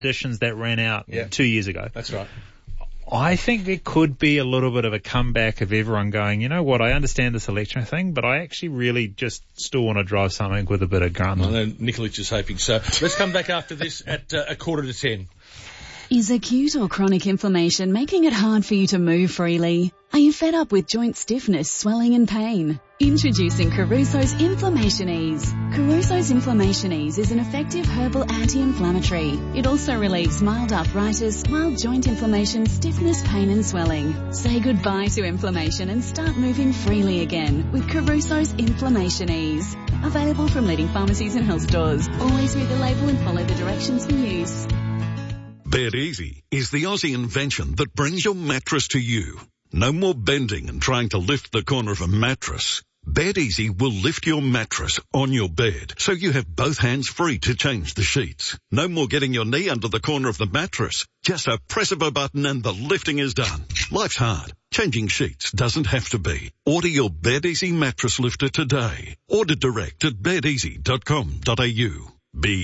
editions that ran out 2 years ago. That's right. I think there could be a little bit of a comeback of everyone going, you know what, I understand this electric thing, but I actually really just still want to drive something with a bit of grunt. I know Nikolic is hoping so. Let's come back after this at 9:45. Is acute or chronic inflammation making it hard for you to move freely? Are you fed up with joint stiffness, swelling and pain? Introducing Caruso's Inflammation Ease. Caruso's Inflammation Ease is an effective herbal anti-inflammatory. It also relieves mild arthritis, mild joint inflammation, stiffness, pain and swelling. Say goodbye to inflammation and start moving freely again with Caruso's Inflammation Ease. Available from leading pharmacies and health stores. Always read the label and follow the directions for use. Bed Easy is the Aussie invention that brings your mattress to you. No more bending and trying to lift the corner of a mattress. Bed Easy will lift your mattress on your bed so you have both hands free to change the sheets. No more getting your knee under the corner of the mattress. Just a press of a button and the lifting is done. Life's hard. Changing sheets doesn't have to be. Order your Bed Easy mattress lifter today. Order direct at bedeasy.com.au.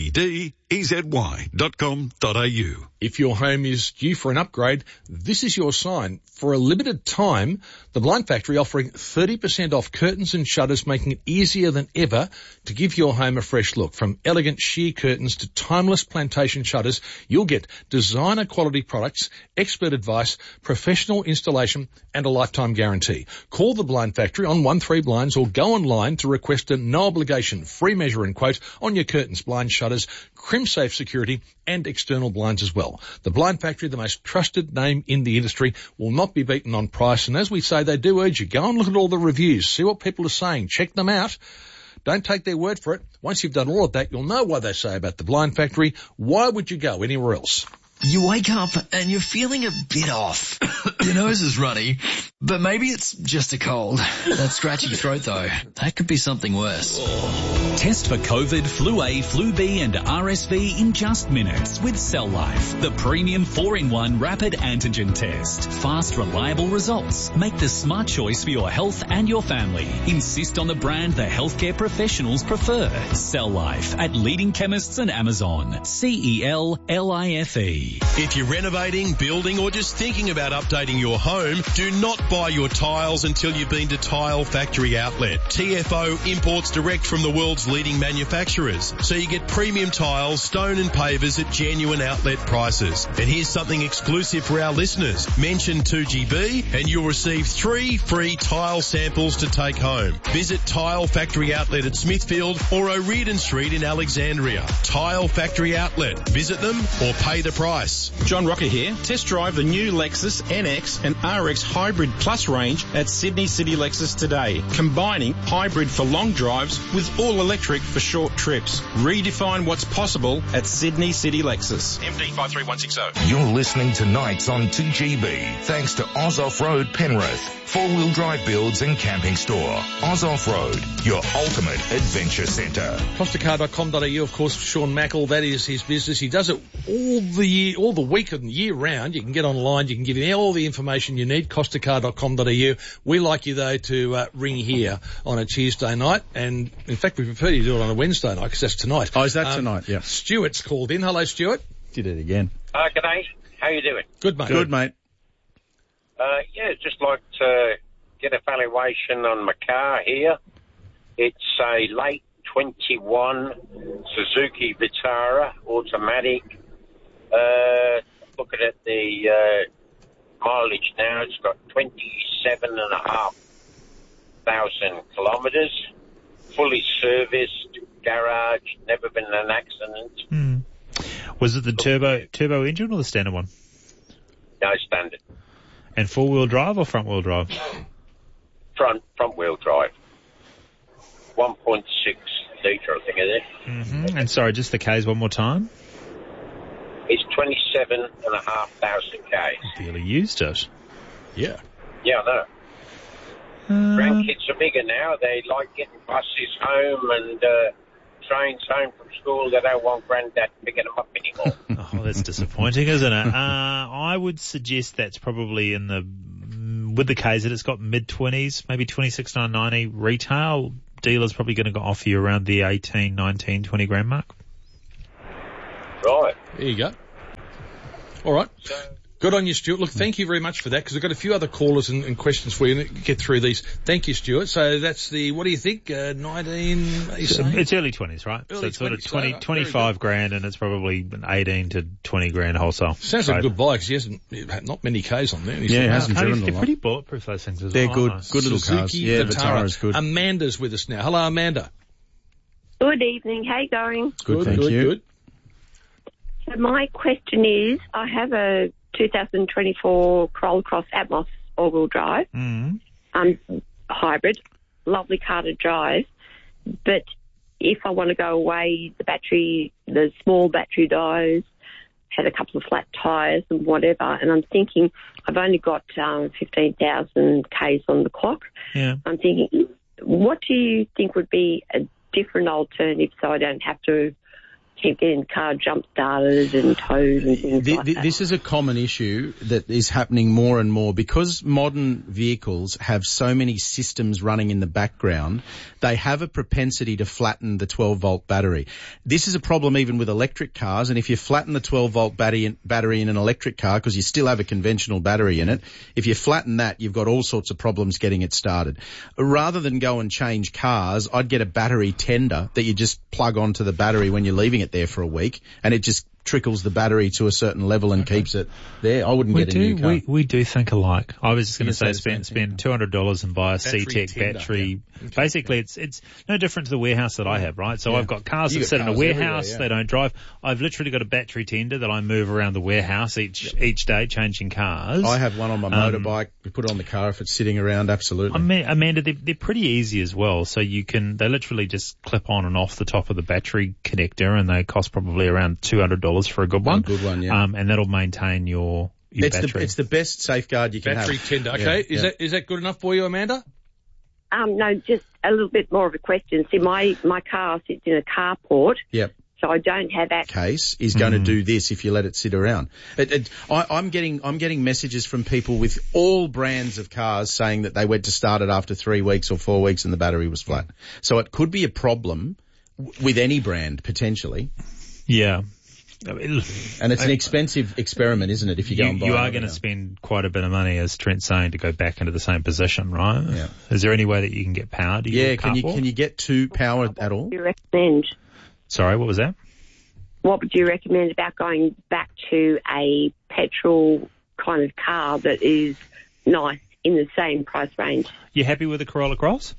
BDEZY.com.au. If your home is due for an upgrade, this is your sign. For a limited time, the Blind Factory offering 30% off curtains and shutters, making it easier than ever to give your home a fresh look. From elegant sheer curtains to timeless plantation shutters, you'll get designer quality products, expert advice, professional installation and a lifetime guarantee. Call the Blind Factory on 13 Blinds or go online to request a no obligation free measure and quote on your curtains, blind shutters, crimp-safe security and external blinds as well. The Blind Factory, the most trusted name in the industry, will not be beaten on price. And as we say, they do urge you, go and look at all the reviews, see what people are saying, check them out. Don't take their word for it. Once you've done all of that, you'll know what they say about the Blind Factory. Why would you go anywhere else? You wake up and you're feeling a bit off. Your nose is runny, but maybe it's just a cold. That scratchy throat though, that could be something worse. Test for COVID, Flu A, Flu B and RSV in just minutes with Cell Life, the premium 4-in-1 rapid antigen test. Fast, reliable results. Make the smart choice for your health and your family. Insist on the brand the healthcare professionals prefer. Cell Life at leading chemists and Amazon. CELLIFE. If you're renovating, building or just thinking about updating your home, do not buy your tiles until you've been to Tile Factory Outlet. TFO imports direct from the world's leading manufacturers, so you get premium tiles, stone and pavers at genuine outlet prices. And here's something exclusive for our listeners. Mention 2GB and you'll receive 3 free tile samples to take home. Visit Tile Factory Outlet at Smithfield or O'Riordan Street in Alexandria. Tile Factory Outlet. Visit them or pay the price. John Rocker here. Test drive the new Lexus NX and RX Hybrid Plus range at Sydney City Lexus today, combining hybrid for long drives with all-electric for short trips. Redefine what's possible at Sydney City Lexus. MD 53160. You're listening to Nights on 2GB, thanks to Oz Off-Road Penrith, four-wheel drive builds and camping store. Oz Off-Road, your ultimate adventure centre. Costacar.com.au, of course, Sean Mackle, that is his business. He does it all the year, all the week and year round. You can get online, you can give him all the information you need, costacar.com.au. We like you, though, to ring here on a Tuesday night, and in fact, we prefer you to do it on a Wednesday night, because that's tonight. Oh, is that tonight? Yeah. Stuart's called in. Hello, Stuart. Did it again. G'day. How you doing? Good, mate. Good, mate. Yeah, just like to get a valuation on my car here. It's a late 21 Suzuki Vitara automatic. Looking at the mileage now, it's got 27,500 kilometres, fully serviced, garage, never been in an accident. Was it the turbo engine or the standard one? No, standard. And four-wheel drive or front-wheel drive? Front-wheel drive. 1.6 litre, I think it is. Mm-hmm. And sorry, just the Ks one more time. It's 27,500 Ks. Barely used it. Yeah. Yeah, I know. Grandkids are bigger now. They like getting buses home and trains home from school. They don't want Granddad picking them up anymore. Oh, that's disappointing, isn't it? I would suggest that's probably in the, with the Ks that it's got mid-20s, maybe 26,990 retail. Dealer's probably going to offer you around the 18, 19, 20 grand mark. Right. There you go. All right. Good on you, Stuart. Look, thank you very much for that, because I've got a few other callers and questions for you, and get through these. Thank you, Stuart. So that's what do you think, 19... It's early 20s, right? Early so it's sort of 20s, 25 grand, and it's probably 18 to 20 grand wholesale. Sounds like a good buy, because he hasn't not many Ks on there. He hasn't driven a lot. They're pretty bulletproof, those things as They're well. good, Aren't they? good little cars. Yeah, Vitara's good. Amanda's with us now. Hello, Amanda. Good evening. How you going? Good, thank you. Good. So my question is, I have a 2024 Corolla Cross Atmos all-wheel drive, hybrid, lovely car to drive, but if I want to go away, the small battery dies, had a couple of flat tyres and whatever, and I'm thinking I've only got 15,000 Ks on the clock. Yeah. I'm thinking, what do you think would be a different alternative so I don't have to keep getting the car jump started and towed and things like that? This is a common issue that is happening more and more because modern vehicles have so many systems running in the background. They have a propensity to flatten the 12-volt battery. This is a problem even with electric cars, and if you flatten the 12-volt battery in an electric car, because you still have a conventional battery in it, if you flatten that, you've got all sorts of problems getting it started. Rather than go and change cars, I'd get a battery tender that you just plug onto the battery when you're leaving it there for a week, and it just trickles the battery to a certain level and keeps it there. I wouldn't get a new car. We do think alike. I was just going to say spend $200 and buy a C-Tech battery. Okay. Basically, it's no different to the warehouse that I have, right? So I've got cars that sit in a warehouse, they don't drive. I've literally got a battery tender that I move around the warehouse each day, changing cars. I have one on my motorbike. We put it on the car if it's sitting around, absolutely. Amanda, they're pretty easy as well. So they literally just clip on and off the top of the battery connector, and they cost probably around $200 for a good one. A good one, yeah. And that'll maintain your battery. It's the best safeguard you can battery have. Tender. Okay. Yeah. Is that good enough for you, Amanda? No, just a little bit more of a question. See, my car sits in a carport. Yep. So I don't have access. Case is going to do this if you let it sit around. I'm getting messages from people with all brands of cars saying that they went to start it after 3 weeks or 4 weeks and the battery was flat. So it could be a problem with any brand potentially. Yeah. And it's an expensive experiment, isn't it, if you go and buy it? You are going to spend quite a bit of money, as Trent's saying, to go back into the same position, right? Yeah. Is there any way that you can get power to your can you get to power at all? What would you recommend? Sorry, what was that? What would you recommend about going back to a petrol kind of car that is nice in the same price range? You happy with the Corolla Cross?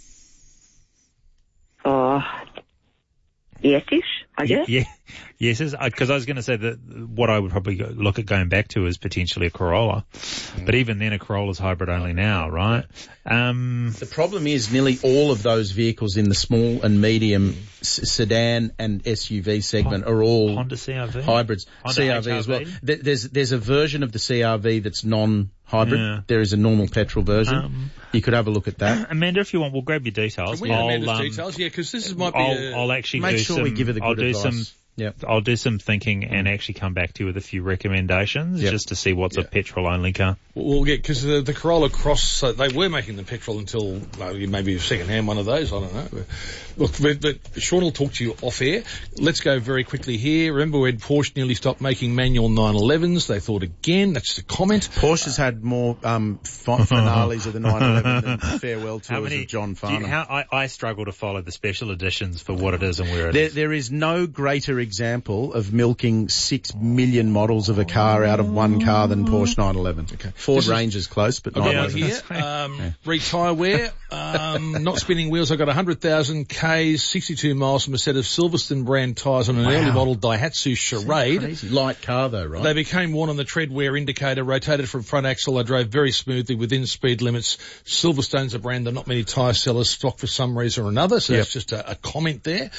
Yes-ish, I guess. Yeah. Yes, because I was going to say that what I would probably look at going back to is potentially a Corolla. But even then, a Corolla's hybrid only now, right? The problem is nearly all of those vehicles in the small and medium sedan and SUV segment are all Honda CR-V? hybrids. Honda CR-V HRV? as well. There's a version of the CR-V that's non-hybrid. Yeah. There is a normal petrol version. You could have a look at that. Amanda, if you want, we'll grab your details. Can we have Amanda's details? Yeah, because this might be I'll actually make sure we give her the good advice. I'll do some thinking and actually come back to you with a few recommendations just to see what's a petrol-only car. We'll get, because the Corolla Cross, they were making the petrol until maybe a second-hand one of those, I don't know. Look, but Sean will talk to you off-air. Let's go very quickly here. Remember when Porsche nearly stopped making manual 911s? They thought again. That's just a comment. Porsche's had more finales of the 911 than farewell tours of John Farnham. I struggle to follow the special editions for what it is and where it is. There is no greater example of milking 6 million models of a car out of one car than Porsche 911. Okay. Ford Ranger's close, but not here. Retire wear. Not spinning wheels. I got 100,000 Ks, 62 miles from a set of Silverstone brand tyres on an early model Daihatsu Charade. Light car though, right? They became worn on the tread wear indicator, rotated from front axle. I drove very smoothly within speed limits. Silverstone's a brand that not many tyre sellers stock for some reason or another, so that's just a comment there.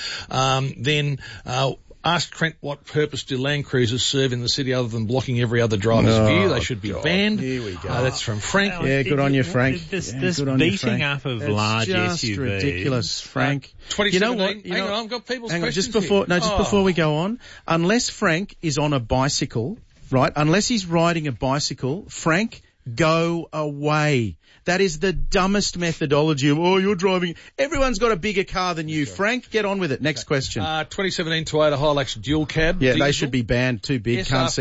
Asked Trent what purpose do Land Cruisers serve in the city other than blocking every other driver's view. They should be banned. Here we go. That's from Frank. Yeah, good on you, Frank. This beating up of large SUVs. It's ridiculous, Frank. 2017. You know what? Hang on, I've got people's questions before we go on, unless Frank is on a bicycle, right, unless he's riding a bicycle, Frank, go away. That is the dumbest methodology of, you're driving. Everyone's got a bigger car than you. Frank, get on with it. Next question. 2017 Toyota Hilux dual cab. Yeah, they should be banned. Too big. Can't see